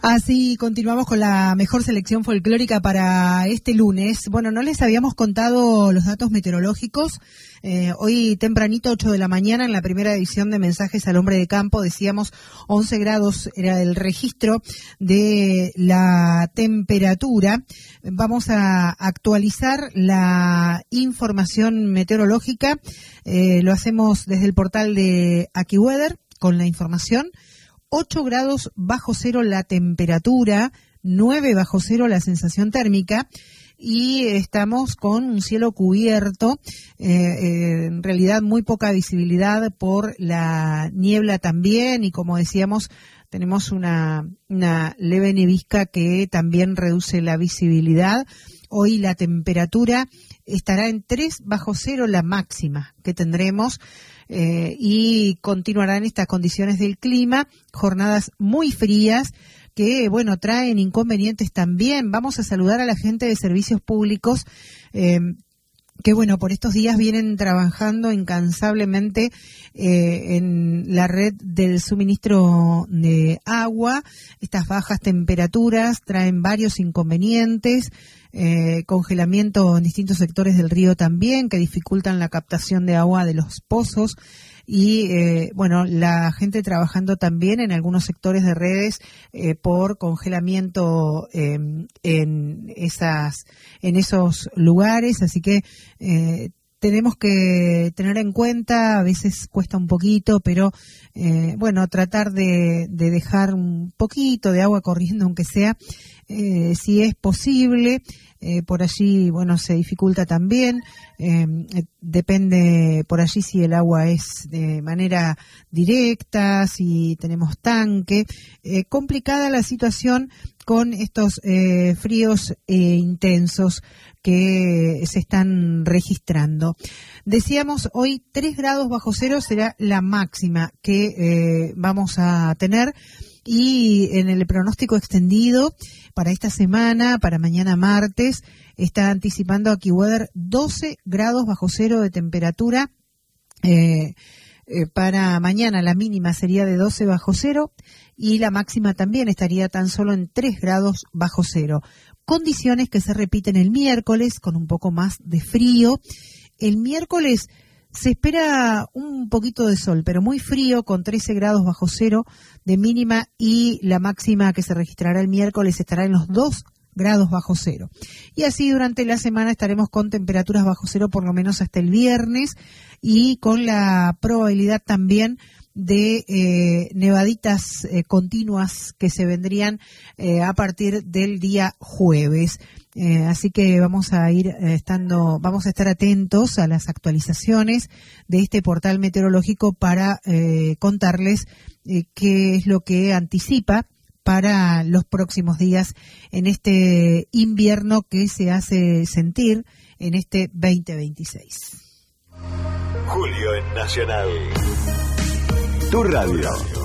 Así continuamos con la mejor selección folclórica para este lunes. Bueno, no les habíamos contado los datos meteorológicos. Hoy tempranito, 8 de la mañana, en la primera edición de Mensajes al Hombre de Campo, decíamos 11 grados era el registro de la temperatura. Vamos a actualizar la información meteorológica. Lo hacemos desde el portal de AccuWeather con la información. 8 grados bajo cero la temperatura, 9 bajo cero la sensación térmica y estamos con un cielo cubierto, en realidad muy poca visibilidad por la niebla también y como decíamos tenemos una leve nevisca que también reduce la visibilidad. Hoy la temperatura estará en 3 bajo cero la máxima que tendremos. Y continuarán estas condiciones del clima, jornadas muy frías que, bueno, traen inconvenientes también. Vamos a saludar a la gente de servicios públicos que, bueno, por estos días vienen trabajando incansablemente en la red del suministro de agua. Estas bajas temperaturas traen varios inconvenientes. Congelamiento en distintos sectores del río también, que dificultan la captación de agua de los pozos y, bueno, la gente trabajando también en algunos sectores de redes por congelamiento en esos lugares, así que tenemos que tener en cuenta, a veces cuesta un poquito, pero bueno, tratar de dejar un poquito de agua corriendo, aunque sea, si es posible. Por allí, bueno, se dificulta también, depende por allí si el agua es de manera directa, si tenemos tanque. Complicada la situación con estos fríos intensos que se están registrando. Decíamos, hoy 3 grados bajo cero será la máxima que vamos a tener. Y en el pronóstico extendido para esta semana, para mañana martes, está anticipando AccuWeather 12 grados bajo cero de temperatura. Para mañana la mínima sería de 12 bajo cero y la máxima también estaría tan solo en 3 grados bajo cero. Condiciones que se repiten el miércoles con un poco más de frío. El miércoles se espera un poquito de sol, pero muy frío, con 13 grados bajo cero de mínima y la máxima que se registrará el miércoles estará en los 2 grados bajo cero. Y así durante la semana estaremos con temperaturas bajo cero por lo menos hasta el viernes y con la probabilidad también de nevaditas continuas que se vendrían a partir del día jueves. Así que vamos a estar atentos a las actualizaciones de este portal meteorológico para contarles qué es lo que anticipa para los próximos días en este invierno que se hace sentir en este 2026. Julio en Nacional. Tu radio.